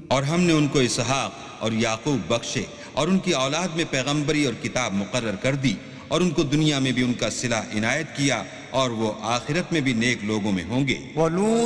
और हमने उनको इसहाक और याकूब बख्शे और उनकी औलाद में पैगंबरी और किताब मुकर्रर कर दी और उनको दुनिया में भी उनका सिला इनायत किया और वो आखिरत में भी नेक लोगों में होंगे।